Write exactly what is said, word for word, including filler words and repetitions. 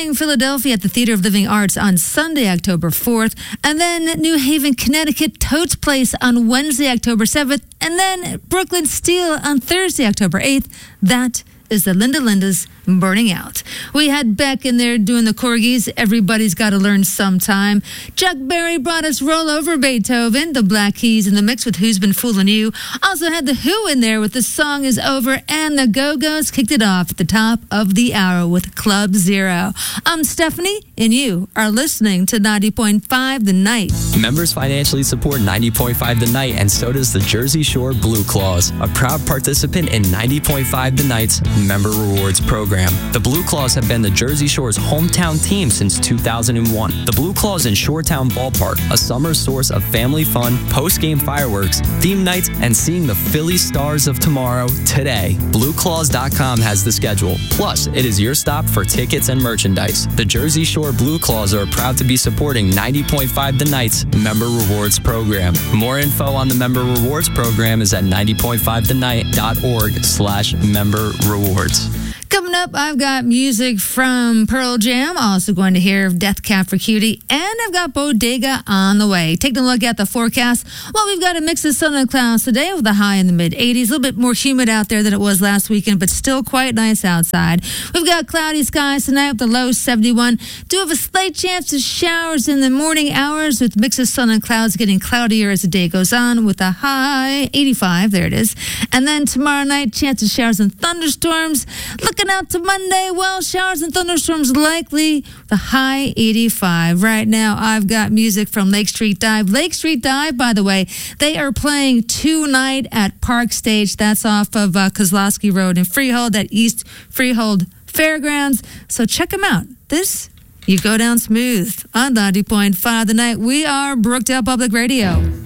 playing Philadelphia at the Theater of Living Arts on Sunday, October fourth, and then New Haven, Connecticut, Totes Place on Wednesday, October seventh, and then Brooklyn Steel on Thursday, October eighth. That is the Linda Linda's Burning Out. We had Beck in there doing the corgis. Everybody's got to learn sometime. Chuck Berry brought us Roll Over Beethoven. The Black Keys in the mix with Who's Been Fooling You. Also had the Who in there with The Song Is Over, and the Go-Go's kicked it off at the top of the hour with Club Zero. I'm Stephanie, and you are listening to ninety point five The Night. Members financially support ninety point five The Night, and so does the Jersey Shore Blue Claws, a proud participant in ninety point five The Night's Member Rewards program. The Blue Claws have been the Jersey Shore's hometown team since two thousand one. The Blue Claws in Shoretown Ballpark, a summer source of family fun, post-game fireworks, theme nights, and seeing the Philly Stars of tomorrow today. Blue Claws dot com has the schedule. Plus, it is your stop for tickets and merchandise. The Jersey Shore Blue Claws are proud to be supporting ninety point five The Night's Member Rewards program. More info on the Member Rewards program is at ninety point five the night dot org slash member rewards. Coming up, I've got music from Pearl Jam, also going to hear Death Cab for Cutie, and I've got Bodega on the way. Taking a look at the forecast, well, we've got a mix of sun and clouds today with a high in the mid eighties, a little bit more humid out there than it was last weekend, but still quite nice outside. We've got cloudy skies tonight with a low seventy-one. Do have a slight chance of showers in the morning hours with mix of sun and clouds getting cloudier as the day goes on with a high eighty-five. There it is. And then tomorrow night, chance of showers and thunderstorms. Looking out to Monday, well, showers and thunderstorms likely, the high eighty-five. Right now, I've got music from Lake Street Dive. Lake Street Dive, by the way, they are playing tonight at Park Stage. That's off of uh, Kozlowski Road in Freehold at East Freehold Fairgrounds. So check them out. This, you go down smooth on ninety point five The Night. We are Brookdale Public Radio.